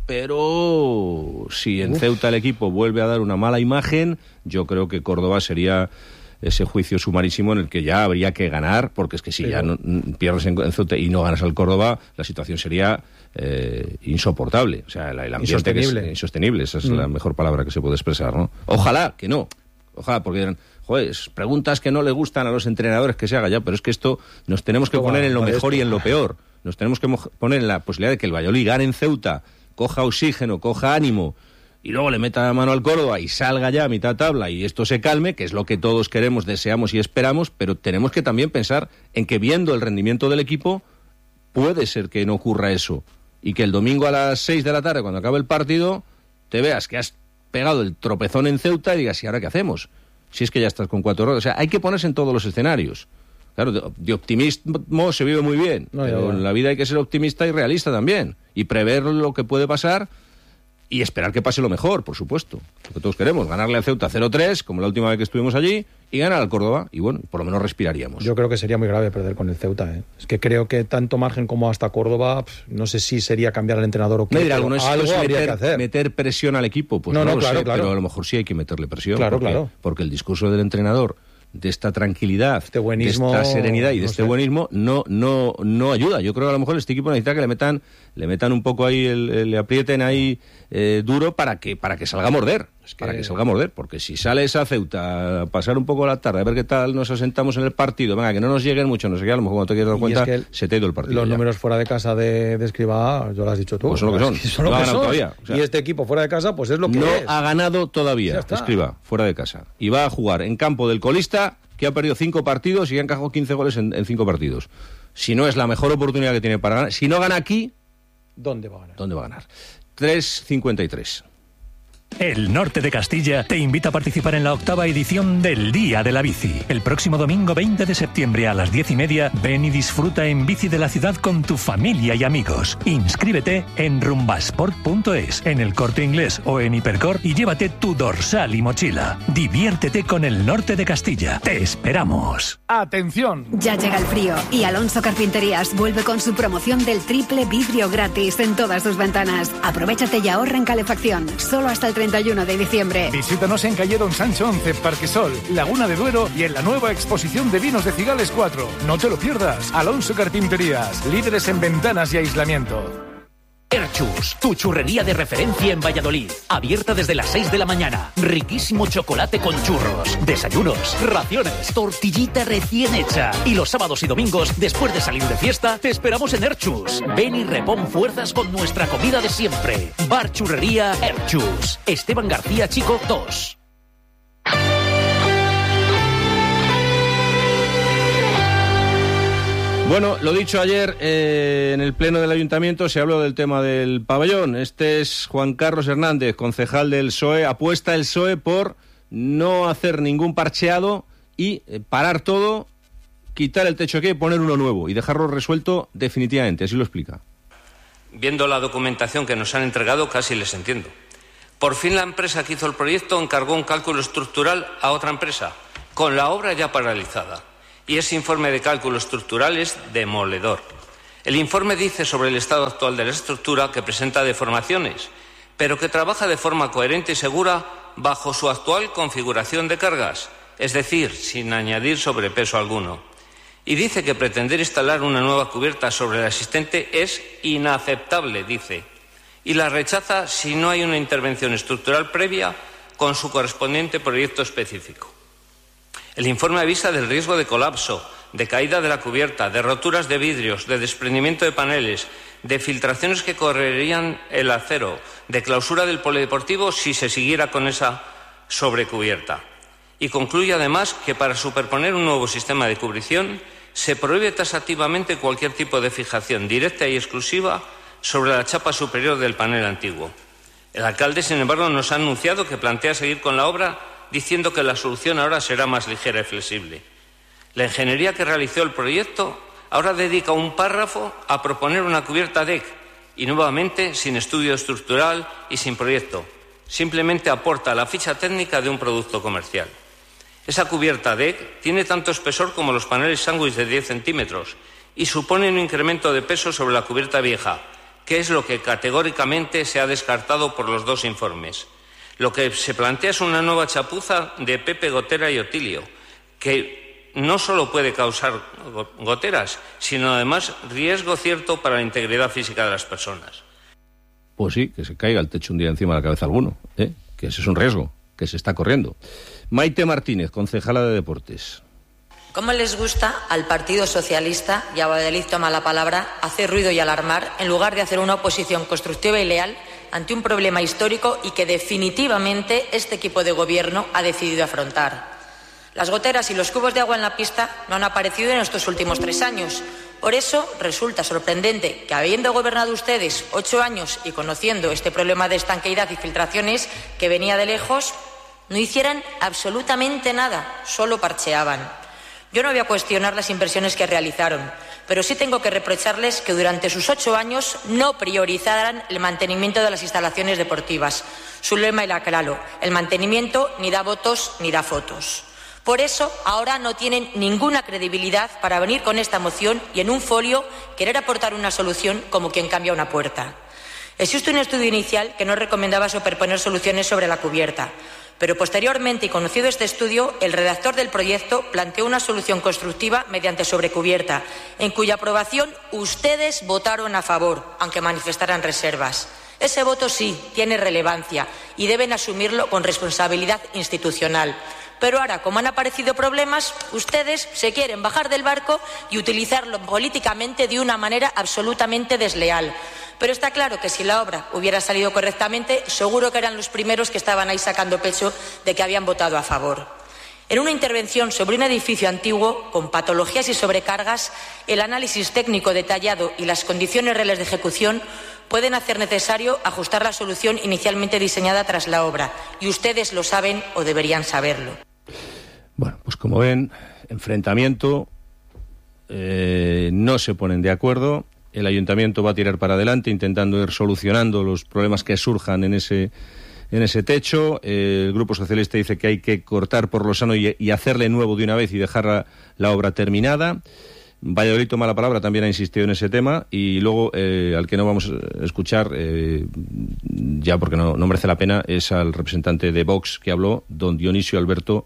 Speaker 3: pero si en Ceuta el equipo vuelve a dar una mala imagen, yo creo que Córdoba sería ese juicio sumarísimo en el que ya habría que ganar, porque es que si ya no, pierdes en Ceuta y no ganas al Córdoba, la situación sería insoportable. O sea, el ambiente insostenible. Esa es la mejor palabra que se puede expresar, ¿no? Ojalá que no. Ojalá, porque dirán, joder, preguntas que no le gustan a los entrenadores que se haga ya, pero es que esto nos tenemos que poner en lo mejor y en lo peor. Nos tenemos que poner en la posibilidad de que el Valladolid gane en Ceuta, coja oxígeno, coja ánimo, y luego le meta la mano al Córdoba y salga ya a mitad tabla y esto se calme, que es lo que todos queremos, deseamos y esperamos, pero tenemos que también pensar en que viendo el rendimiento del equipo, puede ser que no ocurra eso. Y que el domingo a las 6 de la tarde, cuando acabe el partido, te veas que has pegado el tropezón en Ceuta y digas, ¿y ahora qué hacemos? Si es que ya estás con 4 horas. O sea, hay que ponerse en todos los escenarios. Claro, de optimismo se vive muy bien, pero en la vida hay que ser optimista y realista también. Y prever lo que puede pasar y esperar que pase lo mejor, por supuesto. Lo que todos queremos, ganarle al Ceuta 0-3, como la última vez que estuvimos allí, y ganar al Córdoba, y bueno, por lo menos respiraríamos.
Speaker 5: Yo creo que sería muy grave perder con el Ceuta, ¿eh? Es que creo que tanto margen como hasta Córdoba, no sé si sería cambiar al entrenador o qué.
Speaker 3: Algo habría que hacer. Meter presión al equipo, pues no lo sé, pero a lo mejor sí hay que meterle presión. Porque el discurso del entrenador, de esta tranquilidad,
Speaker 5: buenismo,
Speaker 3: de esta serenidad y de este buenismo, no ayuda. Yo creo que a lo mejor este equipo necesita que le metan un poco ahí, le aprieten ahí duro para que salga a morder. Para que salga a morder, porque si sales a Ceuta a pasar un poco la tarde, a ver qué tal nos asentamos en el partido, venga, que no nos lleguen mucho, no sé qué, a lo mejor cuando te quieres dar cuenta, es que se te ha ido el partido.
Speaker 5: Los números fuera de casa de Escribá, yo lo has dicho tú.
Speaker 3: Pues son lo que son.
Speaker 5: No
Speaker 3: ha ganado todavía.
Speaker 5: O sea, y este equipo fuera de casa, pues es lo que
Speaker 3: no
Speaker 5: es.
Speaker 3: No ha ganado todavía, Escribá, fuera de casa. Y va a jugar en campo del colista, que ha perdido 5 partidos y ha encajado 15 goles en 5 partidos. Si no es la mejor oportunidad que tiene para ganar, si no gana aquí,
Speaker 5: ¿dónde va a ganar?
Speaker 3: 3.53.
Speaker 7: El Norte de Castilla te invita a participar en la 8ª edición del Día de la Bici. El próximo domingo 20 de septiembre a las 10:30, ven y disfruta en bici de la ciudad con tu familia y amigos. Inscríbete en rumbasport.es, en el Corte Inglés o en Hipercor y llévate tu dorsal y mochila. Diviértete con el Norte de Castilla. ¡Te esperamos!
Speaker 8: ¡Atención!
Speaker 6: Ya llega el frío y Alonso Carpinterías vuelve con su promoción del triple vidrio gratis en todas sus ventanas. Aprovechate y ahorra en calefacción. Solo hasta el 31 de diciembre.
Speaker 8: Visítanos en calle Don Sancho 11, Parquesol, Laguna de Duero y en la nueva exposición de vinos de Cigales 4. No te lo pierdas. Alonso Carpinterías, líderes en ventanas y aislamiento.
Speaker 9: Erchus, tu churrería de referencia en Valladolid. Abierta desde las 6 de la mañana. Riquísimo chocolate con churros, desayunos, raciones, tortillita recién hecha. Y los sábados y domingos, después de salir de fiesta, te esperamos en Erchus. Ven y repon fuerzas con nuestra comida de siempre. Bar Churrería Erchus. Esteban García Chico 2.
Speaker 3: Bueno, lo dicho ayer, en el pleno del ayuntamiento se habló del tema del pabellón. Este es Juan Carlos Hernández, concejal del PSOE. Apuesta el PSOE por no hacer ningún parcheado y parar todo, quitar el techo que hay, poner uno nuevo y dejarlo resuelto definitivamente. Así lo explica.
Speaker 10: Viendo la documentación que nos han entregado, casi les entiendo. Por fin la empresa que hizo el proyecto encargó un cálculo estructural a otra empresa, con la obra ya paralizada. Y ese informe de cálculo estructural es demoledor. El informe dice sobre el estado actual de la estructura que presenta deformaciones, pero que trabaja de forma coherente y segura bajo su actual configuración de cargas, es decir, sin añadir sobrepeso alguno. Y dice que pretender instalar una nueva cubierta sobre la existente es inaceptable, dice, y la rechaza si no hay una intervención estructural previa con su correspondiente proyecto específico. El informe avisa del riesgo de colapso, de caída de la cubierta, de roturas de vidrios, de desprendimiento de paneles, de filtraciones que correrían el acero, de clausura del polideportivo si se siguiera con esa sobrecubierta. Y concluye además que para superponer un nuevo sistema de cubrición se prohíbe taxativamente cualquier tipo de fijación directa y exclusiva sobre la chapa superior del panel antiguo. El alcalde, sin embargo, nos ha anunciado que plantea seguir con la obra diciendo que la solución ahora será más ligera y flexible. La ingeniería que realizó el proyecto ahora dedica un párrafo a proponer una cubierta DEC y nuevamente sin estudio estructural y sin proyecto. Simplemente aporta la ficha técnica de un producto comercial. Esa cubierta DEC tiene tanto espesor como los paneles sándwich de 10 centímetros y supone un incremento de peso sobre la cubierta vieja, que es lo que categóricamente se ha descartado por los dos informes. Lo que se plantea es una nueva chapuza de Pepe, Gotera y Otilio, que no solo puede causar goteras, sino además riesgo cierto para la integridad física de las personas.
Speaker 3: Pues sí, que se caiga el techo un día encima de la cabeza alguno, que ese es un riesgo que se está corriendo. Maite Martínez, concejala de Deportes.
Speaker 11: ¿Cómo les gusta al Partido Socialista, y a Valladolid toma la palabra, hacer ruido y alarmar, en lugar de hacer una oposición constructiva y leal ante un problema histórico y que definitivamente este equipo de gobierno ha decidido afrontar? Las goteras y los cubos de agua en la pista no han aparecido en estos últimos 3 años. Por eso resulta sorprendente que, habiendo gobernado ustedes 8 años y conociendo este problema de estanqueidad y filtraciones que venía de lejos, no hicieran absolutamente nada, solo parcheaban. Yo no voy a cuestionar las inversiones que realizaron, pero sí tengo que reprocharles que durante sus 8 años no priorizaran el mantenimiento de las instalaciones deportivas. Su lema era claro: el mantenimiento ni da votos ni da fotos. Por eso, ahora no tienen ninguna credibilidad para venir con esta moción y en un folio querer aportar una solución como quien cambia una puerta. Existe un estudio inicial que no recomendaba superponer soluciones sobre la cubierta, pero posteriormente, y conocido este estudio, el redactor del proyecto planteó una solución constructiva mediante sobrecubierta, en cuya aprobación ustedes votaron a favor, aunque manifestaran reservas. Ese voto sí tiene relevancia y deben asumirlo con responsabilidad institucional. Pero ahora, como han aparecido problemas, ustedes se quieren bajar del barco y utilizarlo políticamente de una manera absolutamente desleal. Pero está claro que si la obra hubiera salido correctamente, seguro que eran los primeros que estaban ahí sacando pecho de que habían votado a favor. En una intervención sobre un edificio antiguo, con patologías y sobrecargas, el análisis técnico detallado y las condiciones reales de ejecución pueden hacer necesario ajustar la solución inicialmente diseñada tras la obra. Y ustedes lo saben o deberían saberlo.
Speaker 3: Bueno, pues como ven, enfrentamiento, no se ponen de acuerdo. El ayuntamiento va a tirar para adelante intentando ir solucionando los problemas que surjan en ese techo. El Grupo Socialista dice que hay que cortar por lo sano y hacerle nuevo de una vez y dejar la obra terminada. Valladolid toma la palabra, también ha insistido en ese tema, y luego al que no vamos a escuchar, ya porque no merece la pena, es al representante de Vox que habló, don Dionisio Alberto,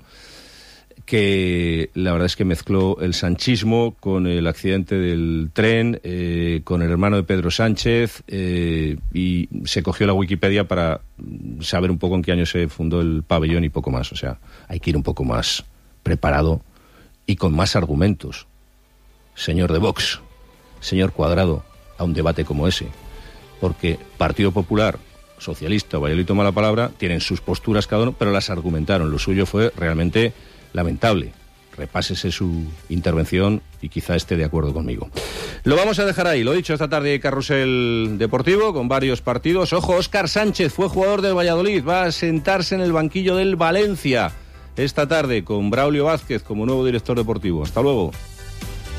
Speaker 3: que la verdad es que mezcló el sanchismo con el accidente del tren, con el hermano de Pedro Sánchez, y se cogió la Wikipedia para saber un poco en qué año se fundó el pabellón y poco más. O sea, hay que ir un poco más preparado y con más argumentos, señor de Vox, señor Cuadrado, a un debate como ese. Porque Partido Popular, Socialista, Valladolid toma la palabra, tienen sus posturas cada uno, pero las argumentaron. Lo suyo fue realmente lamentable. repásese su intervención y quizá esté de acuerdo conmigo. Lo vamos a dejar ahí, lo dicho, esta tarde Carrusel Deportivo con varios partidos. Ojo, Óscar Sánchez fue jugador del Valladolid, va a sentarse en el banquillo del Valencia esta tarde con Braulio Vázquez como nuevo director deportivo. Hasta luego.